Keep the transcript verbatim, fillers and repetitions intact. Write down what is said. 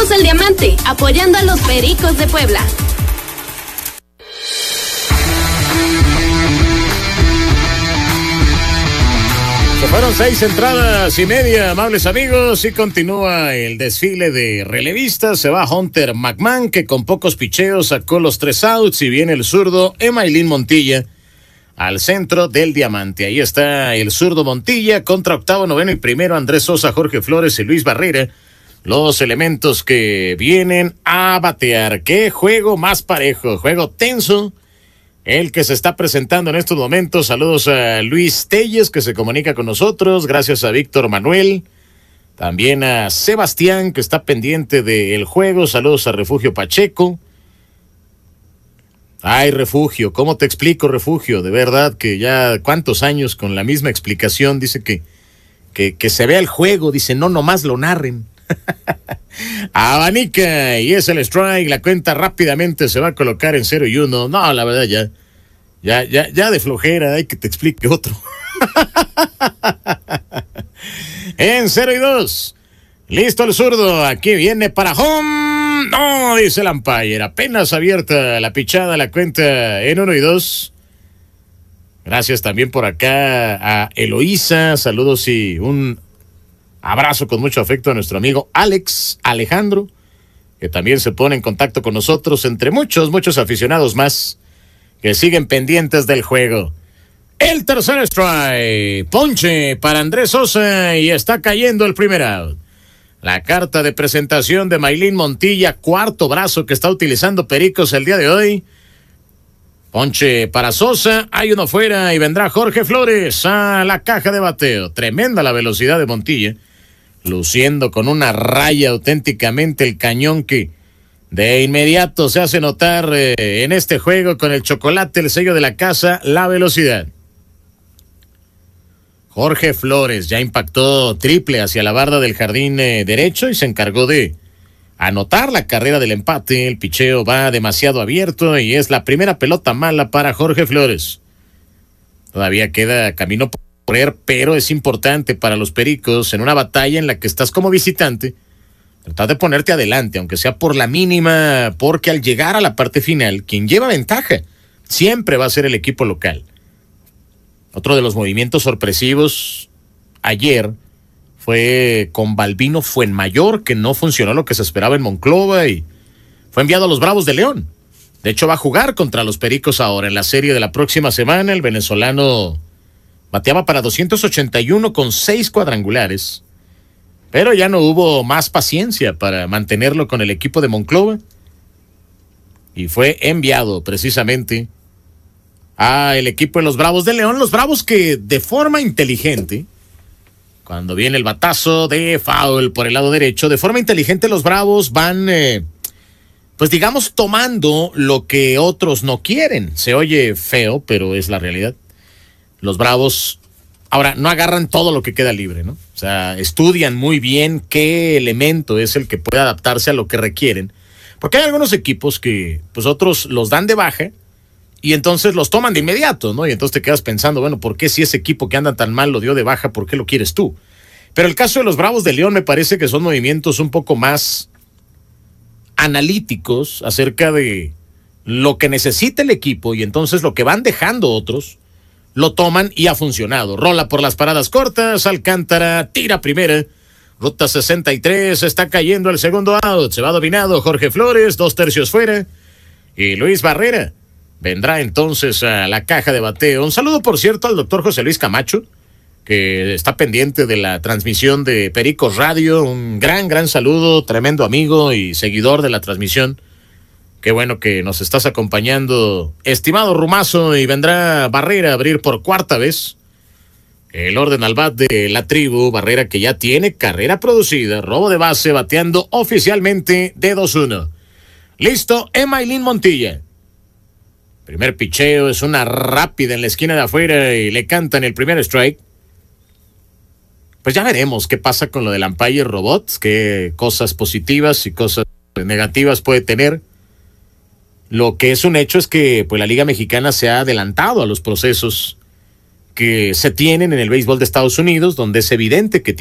Somos el Diamante, apoyando a los Pericos de Puebla. Se fueron seis entradas y media, amables amigos, y continúa el desfile de relevistas. Se va Hunter McMahon, que con pocos picheos sacó los tres outs, y viene el zurdo Emailín Montilla al centro del Diamante. Ahí está el zurdo Montilla contra octavo, noveno y primero Andrés Sosa, Jorge Flores y Luis Barrera, los elementos que vienen a batear. Qué juego más parejo, juego tenso el que se está presentando en estos momentos. Saludos a Luis Telles, que se comunica con nosotros. Gracias a Víctor Manuel. También a Sebastián, que está pendiente del juego. Saludos a Refugio Pacheco. Ay, Refugio, ¿cómo te explico, Refugio? De verdad que ya cuántos años con la misma explicación. Dice que, que, que se vea el juego. Dice, no nomás lo narren. Abanica, y es el strike. La cuenta rápidamente se va a colocar en cero y uno. No, la verdad ya Ya, ya, ya de flojera, hay que te explique otro. En cero y dos. Listo el zurdo, aquí viene para home. No, dice el umpire. Apenas abierta la pichada, la cuenta en uno y dos. Gracias también por acá a Eloísa. Saludos y un abrazo con mucho afecto a nuestro amigo Alex Alejandro, que también se pone en contacto con nosotros, entre muchos, muchos aficionados más que siguen pendientes del juego. El tercer strike, ponche para Andrés Sosa, y está cayendo el primer out. La carta de presentación de Emailín Montilla, cuarto brazo que está utilizando Pericos el día de hoy. Ponche para Sosa, hay uno fuera y vendrá Jorge Flores a la caja de bateo. Tremenda la velocidad de Montilla, luciendo con una raya auténticamente el cañón que de inmediato se hace notar eh, en este juego con el chocolate, el sello de la casa, la velocidad. Jorge Flores ya impactó triple hacia la barda del jardín eh, derecho y se encargó de anotar la carrera del empate. El picheo va demasiado abierto y es la primera pelota mala para Jorge Flores. Todavía queda camino por correr, pero es importante para los Pericos en una batalla en la que estás como visitante. Tratar de ponerte adelante, aunque sea por la mínima, porque al llegar a la parte final, quien lleva ventaja siempre va a ser el equipo local. Otro de los movimientos sorpresivos ayer fue con Balbino Fuenmayor, que no funcionó lo que se esperaba en Monclova y fue enviado a los Bravos de León. De hecho, va a jugar contra los Pericos ahora en la serie de la próxima semana. El venezolano bateaba para doscientos ochenta y uno con seis cuadrangulares, pero ya no hubo más paciencia para mantenerlo con el equipo de Monclova y fue enviado precisamente a el equipo de los Bravos de León. Los Bravos que de forma inteligente, cuando viene el batazo de foul por el lado derecho, de forma inteligente los Bravos van, eh, pues digamos, tomando lo que otros no quieren. Se oye feo, pero es la realidad. Los Bravos ahora no agarran todo lo que queda libre, ¿no? O sea, estudian muy bien qué elemento es el que puede adaptarse a lo que requieren. Porque hay algunos equipos que, pues otros los dan de baja y entonces los toman de inmediato, ¿no? Y entonces te quedas pensando, bueno, ¿por qué si ese equipo que anda tan mal lo dio de baja, por qué lo quieres tú? Pero el caso de los Bravos de León me parece que son movimientos un poco más analíticos acerca de lo que necesita el equipo y entonces lo que van dejando otros lo toman y ha funcionado. Rola por las paradas cortas, Alcántara tira primera, ruta sesenta y tres, está cayendo el segundo out, se va dominado Jorge Flores, dos tercios fuera, y Luis Barrera vendrá entonces a la caja de bateo. Un saludo, por cierto, al doctor José Luis Camacho, que está pendiente de la transmisión de Pericos Radio. Un gran, gran saludo, tremendo amigo y seguidor de la transmisión. Qué bueno que nos estás acompañando, estimado Rumazo, y vendrá Barrera a abrir por cuarta vez el orden al bat de la tribu. Barrera que ya tiene carrera producida, robo de base, bateando oficialmente de dos uno. Listo, Emailín Montilla. Primer picheo, es una rápida en la esquina de afuera y le cantan el primer strike. Pues ya veremos qué pasa con lo del umpire robot, qué cosas positivas y cosas negativas puede tener. Lo que es un hecho es que pues la Liga Mexicana se ha adelantado a los procesos que se tienen en el béisbol de Estados Unidos, donde es evidente que